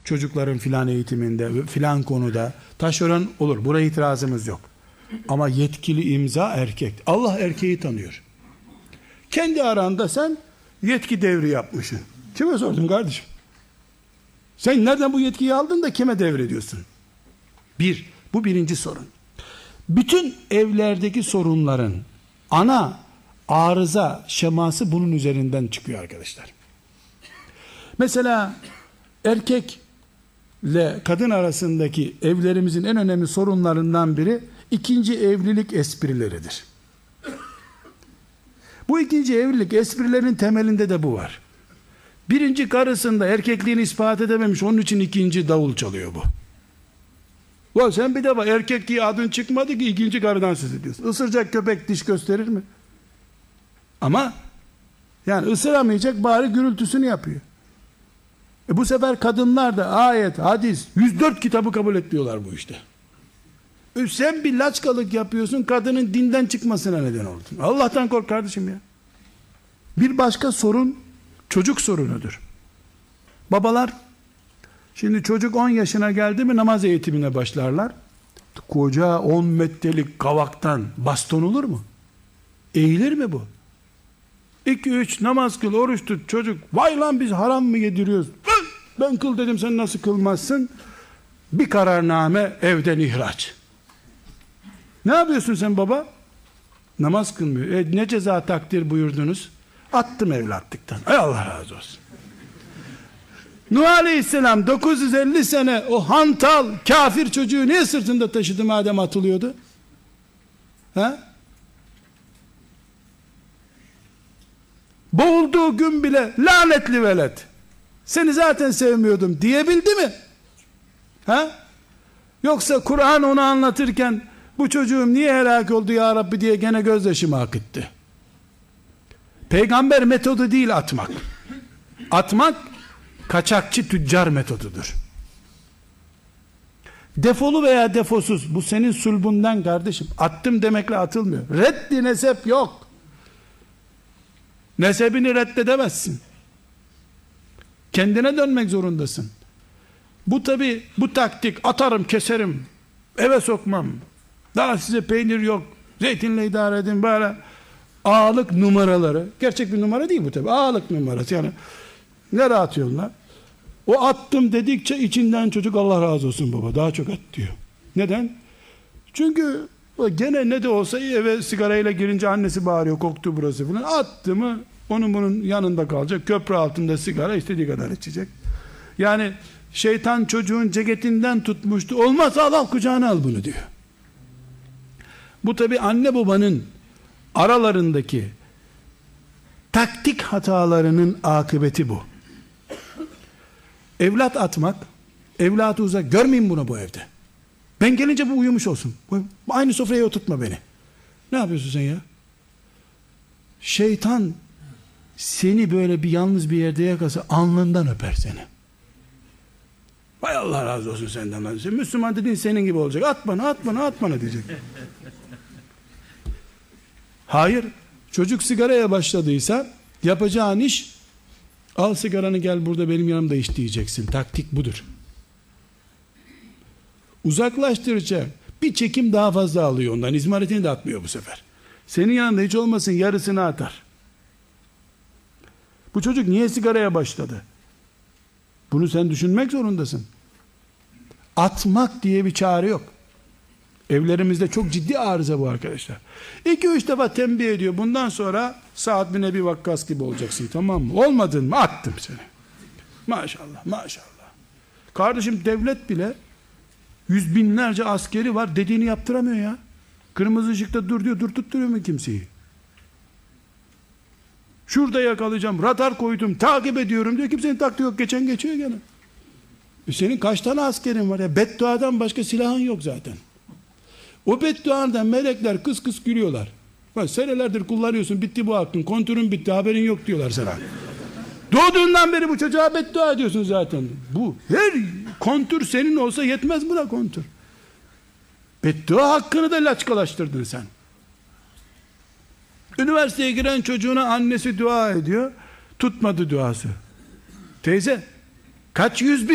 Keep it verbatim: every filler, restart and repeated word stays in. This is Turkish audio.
çocukların filan eğitiminde, filan konuda taşeron olur. Buraya itirazımız yok. Ama yetkili imza erkek. Allah erkeği tanıyor. Kendi aranda sen yetki devri yapmışsın. Kime sordun kardeşim? Sen nereden bu yetkiyi aldın da kime devrediyorsun? Bir, bu birinci sorun. Bütün evlerdeki sorunların ana arıza şeması bunun üzerinden çıkıyor arkadaşlar. Mesela erkekle kadın arasındaki evlerimizin en önemli sorunlarından biri ikinci evlilik esprileridir. Bu ikinci evlilik esprilerinin temelinde de bu var. Birinci karısında erkekliğini ispat edememiş, onun için ikinci davul çalıyor bu. Ulan sen bir defa erkek diye adın çıkmadı ki ikinci karıdan söz ediyorsun. Isıracak köpek diş gösterir mi? Ama yani ısıramayacak, bari gürültüsünü yapıyor. E bu sefer kadınlar da ayet, hadis, yüz dört kitabı kabul etmiyorlar bu işte. E sen bir laçkalık yapıyorsun, kadının dinden çıkmasına neden oldun. Allah'tan kork kardeşim ya. Bir başka sorun çocuk sorunudur. Babalar, şimdi çocuk on yaşına geldi mi namaz eğitimine başlarlar. Koca on metrelik kavaktan baston olur mu? Eğilir mi bu? iki üç namaz kıl, oruç tut, çocuk vay lan biz haram mı yediriyoruz? Ben, ben kıl dedim, sen nasıl kılmazsın? Bir kararname, evden ihraç. Ne yapıyorsun sen baba? Namaz kılmıyor. E, ne ceza takdir buyurdunuz? Attım evlatlıktan. Ay Allah razı olsun. Nuh Aleyhisselam dokuz yüz elli sene o hantal kafir çocuğu niye sırtında taşıdı madem atılıyordu? Ha? Boğulduğu gün bile lanetli velet, seni zaten sevmiyordum diyebildi mi? Ha? Yoksa Kur'an onu anlatırken bu çocuğum niye helak oldu ya Rabbi diye gene gözyaşımı akıttı. Peygamber metodu değil atmak. Atmak kaçakçı tüccar metodudur. Defolu veya defosuz, bu senin sulbundan kardeşim. Attım demekle atılmıyor. Reddi nesep yok. Nesebini reddedemezsin. Kendine dönmek zorundasın. Bu tabi, bu taktik, atarım keserim, eve sokmam, daha size peynir yok, zeytinle idare edin, böyle ağalık numaraları, gerçek bir numara değil bu tabi, ağalık numarası. Yani nereye atıyorlar? O attım dedikçe içinden çocuk Allah razı olsun baba daha çok at diyor. Neden? Çünkü gene ne de olsa eve sigarayla girince annesi bağırıyor, koktu burası falan. Attı mı onun bunun yanında kalacak, köprü altında sigara istediği kadar içecek. Yani şeytan çocuğun ceketinden tutmuştu, olmazsa al, al kucağına al bunu diyor. Bu tabi anne babanın aralarındaki taktik hatalarının akıbeti bu. Evlat atmak, evlatı uzak görmeyin bunu bu evde. Ben gelince bu uyumuş olsun. Aynı sofraya oturtma beni. Ne yapıyorsun sen ya? Şeytan seni böyle bir yalnız bir yerde yakasa alnından öper seni. Vay Allah razı olsun senden lan. Sen Müslüman dediğin senin gibi olacak. At bana, at bana, at bana diyecek. Hayır. Çocuk sigaraya başladıysa yapacağın iş, al sigaranı gel burada benim yanımda iç diyeceksin. Taktik budur. Uzaklaştıracak. Bir çekim daha fazla alıyor ondan. İzmaritini de atmıyor bu sefer. Senin yanında hiç olmasın yarısını atar. Bu çocuk niye sigaraya başladı? Bunu sen düşünmek zorundasın. Atmak diye bir çare yok. Evlerimizde çok ciddi arıza bu arkadaşlar. İki üç defa tembih ediyor. Bundan sonra Sa'd bin Ebi Vakkas gibi olacaksın, tamam mı? Olmadın mı? Attım seni. Maşallah, maşallah. Kardeşim devlet bile yüz binlerce askeri var, dediğini yaptıramıyor ya. Kırmızı ışıkta dur diyor, dur tutturuyor mu kimseyi? Şurada yakalayacağım, radar koydum, takip ediyorum diyor, kimsenin taktiği yok, geçen geçiyor gene. E senin kaç tane askerin var ya? Bedduadan başka silahın yok zaten. O bedduadan melekler kıs kıs gülüyorlar. Bak senelerdir kullanıyorsun, bitti bu hakkın, kontürün bitti, haberin yok diyorlar sana. Doğduğundan beri bu çocuğa beddua ediyorsun zaten. Bu her kontür senin olsa yetmez buna kontür. Beddua hakkını da laçkalaştırdın sen. Üniversiteye giren çocuğuna annesi dua ediyor, tutmadı duası. Teyze, kaç yüz bin